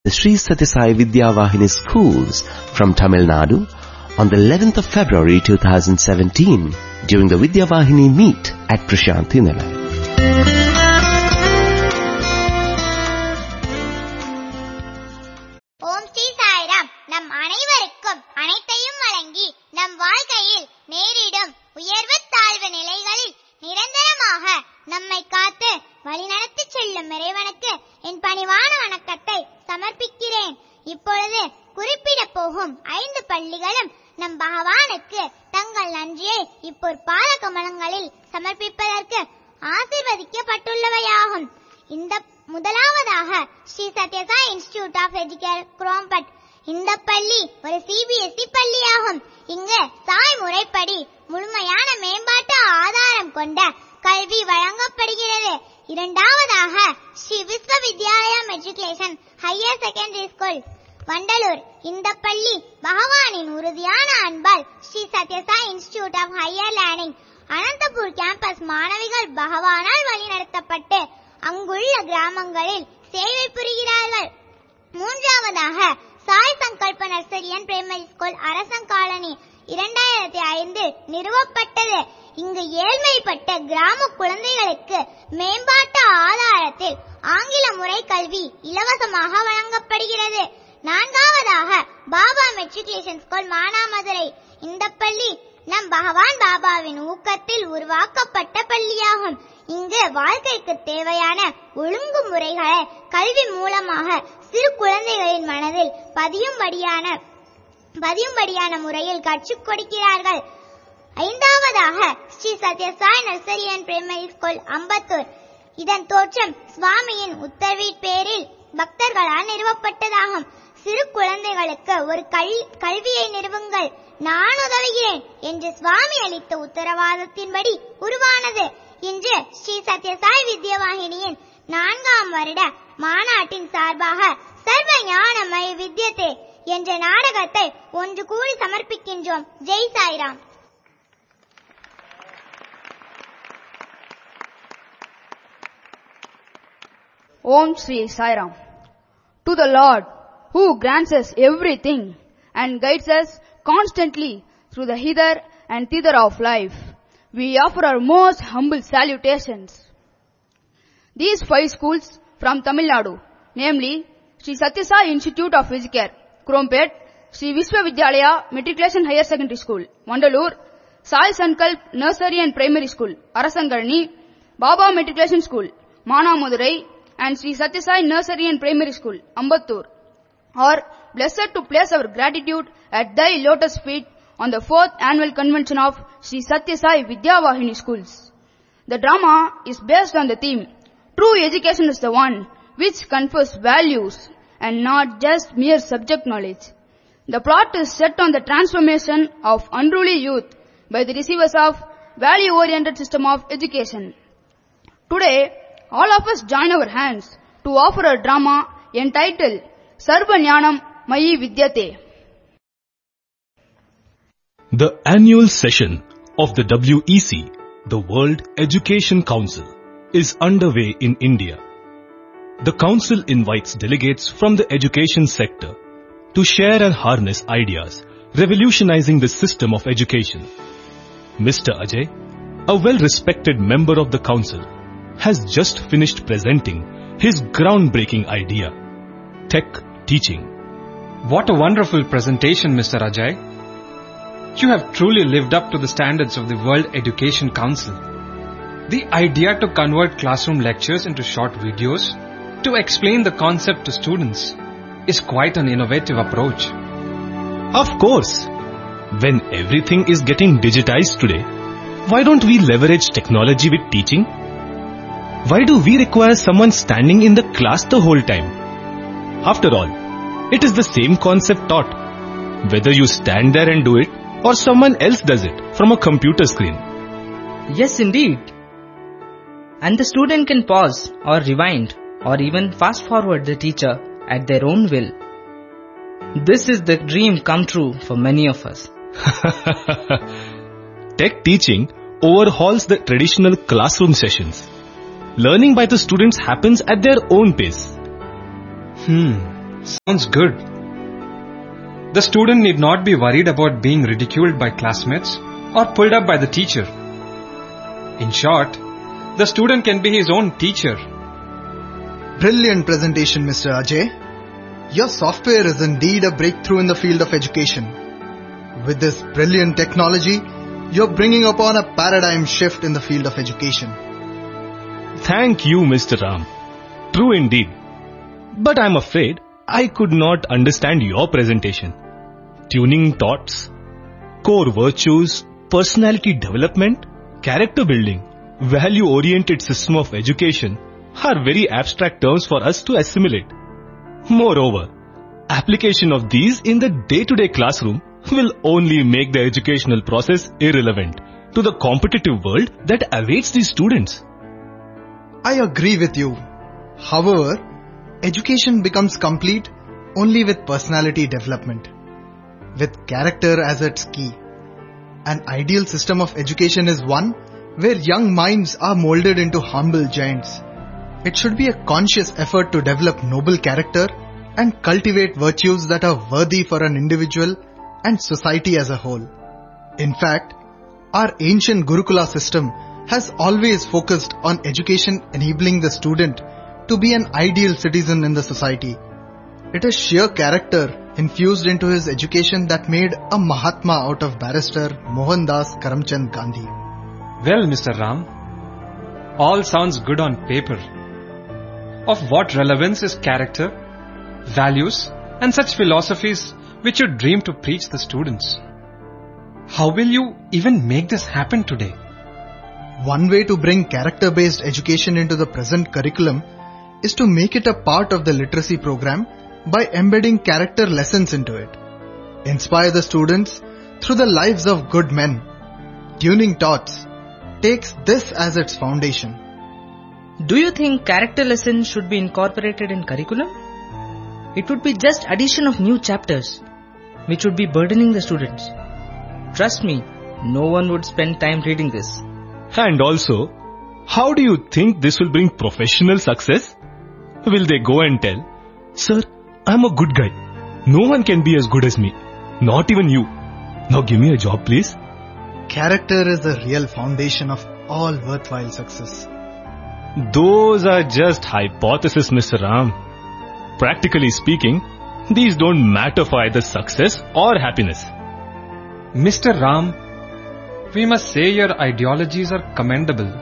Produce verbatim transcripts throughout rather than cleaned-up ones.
the Sri Sathya Sai Vidya Vahini schools from Tamil Nadu on the eleventh of February two thousand seventeen during the Vidya Vahini meet at Prashanthi Nilay. ஓம் ஸ்ரீ சாய்ராம். நம் அனைவருக்கும் அனைத்தையும் வழங்கி நம் வாழ்க்கையில் நேரிடும் உயர்வு தாழ்வு நிலைகளில் நிரந்தரமாக நம்மை காத்து வழிநடத்தி செல்லும் இறைவனுக்கு என் பணிவான வணக்கத்தை சமர்ப்பிக்கிறேன். இப்பொழுது குறிப்பிட போகும் ஐந்து பள்ளிகளும் நம் பகவானுக்கு தங்கள் நன்றியை இப்பொற்பாத கமலங்களில் சமர்ப்பிப்பதற்கு ஆசீர்வதிக்கப்பட்டுள்ளவையாகும். இந்த முதலாவதாக Sri Satya Sai institute of education Chromepet. இந்த பள்ளி ஒரு சிபிஎஸ்இ பள்ளியாகும். இங்கு சாய் முறைப்படி முழுமையான மேம்பாட்டு ஆதாரம் கொண்ட கல்வி வழங்கப்படுகிறது. இரண்டாவதாக ஸ்ரீ விஸ்வ Vidyalaya matriculation higher secondary school Vandalur. இந்த பள்ளி பகவானின் உறுதியான அன்பால் Sri Satya Sai institute of higher learning Anantapur campus மாணவிகள் பகவானால் வழிநடத்தப்பட்டு அங்குள்ள கிராமங்களில் சேவை புரிகிறார்கள். மூன்றாவதாக சாய் சங்கல்ப நர்சரி அண்ட் பிரைமரி ஸ்கூல் அரசங்காலனி இரண்டாயிரத்தி ஐந்து நிறுவப்பட்டது. இங்கு ஏழ்மைப்பட்ட கிராம குழந்தைகளுக்கு மேம்பாட்டு ஆதாரத்தில் ஆங்கில முறை கல்வி இலவசமாக வழங்கப்படுகிறது. நான்காவதாக பாபா மெட்ரிகுலேஷன் ஸ்கூல் மானாமதுரை. இந்த பள்ளி நம் பகவான் பாபாவின் ஊக்கத்தில் உருவாக்கப்பட்ட பள்ளியாகும். இங்கு வாழ்க்கைக்கு தேவையான ஒழுங்குமுறைகளை கல்வி மூலமாக சிறு குழந்தைகளின் மனதில் பதியும்படியான பதியும்படியான முறையில் கற்றுக் கொடுக்கிறார்கள். ஐந்தாவதாக Sri Satya Sai nursery and primary school Ambattur. இதன் தோற்றம் சுவாமியின் உத்தரவின் பேரில் பக்தர்களால் நிறுவப்பட்டதாகும். சிறு குழந்தைகளுக்கு ஒரு கல்வியை நிறுவுங்கள், நான் உதவுகிறேன் என்று சுவாமி அளித்த உத்தரவாதத்தின்படி உருவானது. இன்று ஸ்ரீ சத்ய சாய் வித்யாவாகினியின் நான்காம் வருட மாநாட்டின் சார்பாக சர்வ ஞானமய வித்யதே என்ற நாடகத்தை ஒன்று கூடி சமர்ப்பிக்கின்றோம். Jai Sairam. Om Sri Sairam. To the Lord, who grants us everything and guides us constantly through the hither and thither of life, we offer our most humble salutations. These five schools from Tamil Nadu, namely Sri Sathya Sai Institute of Education, Krompet, Sri Visva Vidyalaya Matriculation Higher Secondary School, Vandalur, Sai Sankalp Nursery and Primary School, Arasangarni, Baba Matriculation School, Manamadurai, and Sri Sathya Sai Nursery and Primary School, Ambattur, are blessed to place our gratitude at thy lotus feet on the fourth annual convention of Sri Sathya Sai Vidya Vahini schools. The drama is based on the theme, True Education is the one which confers values and not just mere subject knowledge. The plot is set on the transformation of unruly youth by the receivers of value-oriented system of education. Today, all of us join our hands to offer a drama entitled Sarva Jnanam Mayi Vidyate. The annual session of the W E C, the World Education Council, is underway in India. The council invites delegates from the education sector to share and harness ideas, revolutionizing the system of education. Mister Ajay, a well-respected member of the council, has just finished presenting his groundbreaking idea, Tech Teaching. What a wonderful presentation, Mister Ajay. You have truly lived up to the standards of the World Education Council. The idea to convert classroom lectures into short videos to explain the concept to students is quite an innovative approach. Of course. When everything is getting digitized today, why don't we leverage technology with teaching? Why do we require someone standing in the class the whole time? After all, it is the same concept taught, whether you stand there and do it or someone else does it from a computer screen. Yes, indeed. And the student can pause or rewind or even fast forward the teacher at their own will. This is the dream come true for many of us. Tech teaching overhauls the traditional classroom sessions. Learning by the students happens at their own pace. Hmm. Sounds good. The student need not be worried about being ridiculed by classmates or pulled up by the teacher. In short, the student can be his own teacher. Brilliant presentation, Mister Ajay. Your software is indeed a breakthrough in the field of education. With this brilliant technology, you're bringing upon a paradigm shift in the field of education. Thank you, Mister Ram. True indeed. But I'm afraid I could not understand your presentation. Tuning thoughts, core virtues, personality development, character building, value-oriented system of education are very abstract terms for us to assimilate. Moreover, application of these in the day-to-day classroom will only make the educational process irrelevant to the competitive world that awaits these students. I agree with you. However, education becomes complete only with personality development, with character as its key. An ideal system of education is one where young minds are molded into humble giants. It should be a conscious effort to develop noble character and cultivate virtues that are worthy for an individual and society as a whole. In fact, our ancient Gurukula system has always focused on education enabling the student to be an ideal citizen in the society. It is sheer character infused into his education that made a Mahatma out of barrister Mohandas Karamchand Gandhi. Well, Mister Ram, all sounds good on paper. Of what relevance is character, values and such philosophies which you dream to preach the students? How will you even make this happen today? One way to bring character-based education into the present curriculum is to make it a part of the literacy program by embedding character lessons into it. Inspire the students through the lives of good men. Tuning Thoughts takes this as its foundation. Do you think character lessons should be incorporated in curriculum? It would be just addition of new chapters, which would be burdening the students. Trust me, no one would spend time reading this. And also, how do you think this will bring professional success? Will they go and tell, "Sir, I'm a good guy. No one can be as good as me. Not even you. Now give me a job, please." Character is the real foundation of all worthwhile success. Those are just hypotheses, Mister Ram. Practically speaking, these don't matter for either success or happiness. Mister Ram, we must say your ideologies are commendable.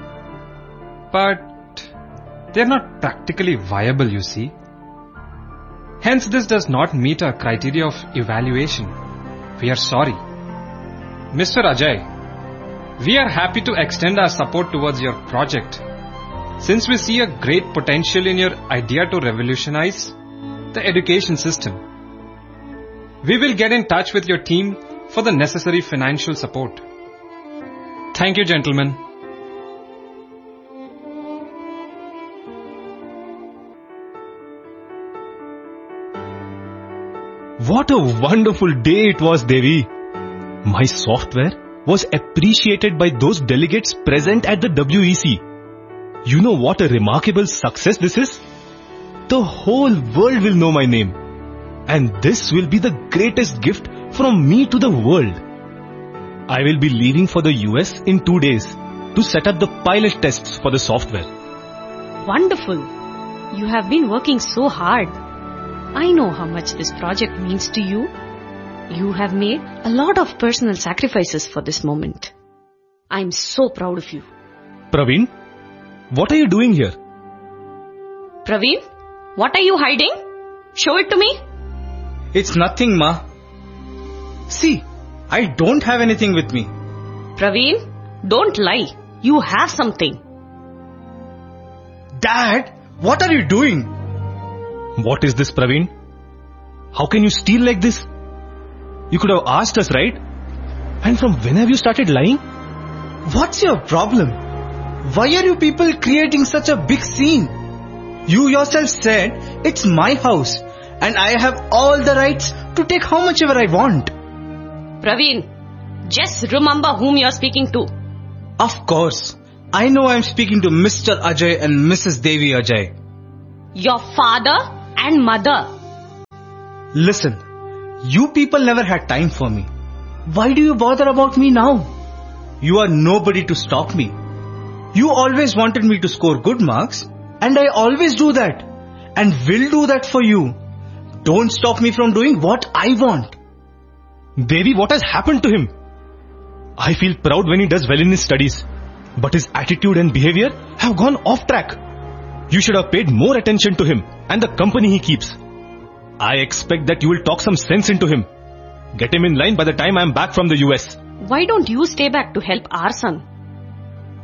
But they're not practically viable, you see. Hence, this does not meet our criteria of evaluation. We are sorry. Mister Ajay, we are happy to extend our support towards your project, since we see a great potential in your idea to revolutionize the education system. We will get in touch with your team for the necessary financial support. Thank you, gentlemen. What a wonderful day it was, Devi. My software was appreciated by those delegates present at the W E C. You know what a remarkable success this is? The whole world will know my name. And this will be the greatest gift from me to the world. I will be leaving for the U S in two days to set up the pilot tests for the software. Wonderful. You have been working so hard. I know how much this project means to you. You have made a lot of personal sacrifices for this moment. I am so proud of you. Praveen, what are you doing here? Praveen, what are you hiding? Show it to me. It's nothing, Ma. See, I don't have anything with me. Praveen, don't lie. You have something. Dad, what are you doing? What is this, Praveen? How can you steal like this? You could have asked us, right? And from when have you started lying? What's your problem? Why are you people creating such a big scene? You yourself said it's my house and I have all the rights to take how much ever I want. Praveen, just remember whom you are speaking to. Of course. I know I'm speaking to Mister Ajay and Missus Devi Ajay. Your father and mother. Listen, you people never had time for me. Why do you bother about me now? You are nobody to stop me. You always wanted me to score good marks, and I always do that, and will do that for you. Don't stop me from doing what I want. Devi, what has happened to him? I feel proud when he does well in his studies, but his attitude and behavior have gone off track. You should have paid more attention to him and the company he keeps. I expect that you will talk some sense into him. Get him in line by the time I am back from the U S. Why don't you stay back to help our son?